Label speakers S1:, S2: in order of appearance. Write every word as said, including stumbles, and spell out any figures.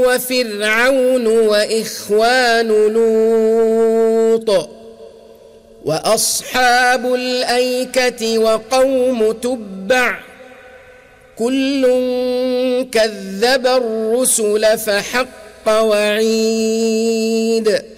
S1: وفرعون وإخوان لوط وأصحاب الأيكة وقوم تبع كل كذب الرسل فحق وعيد.